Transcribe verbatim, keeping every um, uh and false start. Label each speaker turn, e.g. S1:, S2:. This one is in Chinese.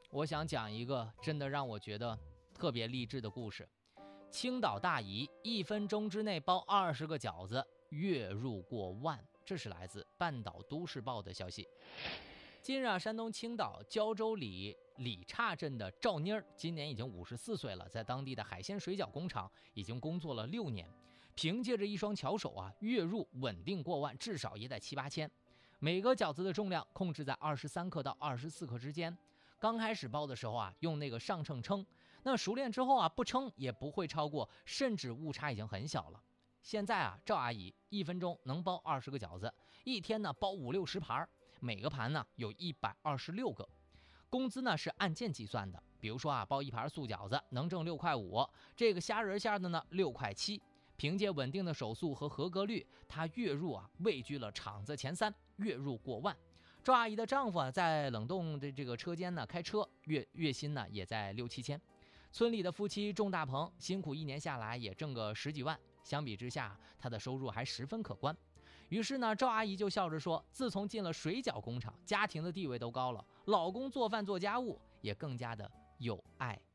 S1: 我想讲一个真的让我觉得特别励志的故事。青岛大姨一分钟之内包二十个饺子，月入过万。这是来自半岛都市报的消息。近日啊，山东青岛胶州里里岔镇的赵妮儿今年已经五十四岁了，在当地的海鲜水饺工厂已经工作了六年，凭借着一双巧手啊，月入稳定过万，至少也得七八千。每个饺子的重量控制在二十三克到二十四克之间。刚开始包的时候啊，用那个上秤称，那熟练之后啊，不称也不会超过，甚至误差已经很小了。现在啊，赵阿姨一分钟能包二十个饺子，一天呢包五六十盘，每个盘呢有一百二十六个。工资呢是按件计算的，比如说啊，包一盘素饺子能挣六块五，这个虾仁馅的呢六块七。凭借稳定的手速和合格率，她月入啊位居了厂子前三，月入过万。赵阿姨的丈夫啊，在冷冻的这个车间呢开车，月月薪呢也在六七千。村里的夫妻种大棚，辛苦一年下来也挣个十几万，相比之下，她的收入还十分可观。于是呢，赵阿姨就笑着说，自从进了水饺工厂，家庭的地位都高了，老公做饭做家务也更加的有爱。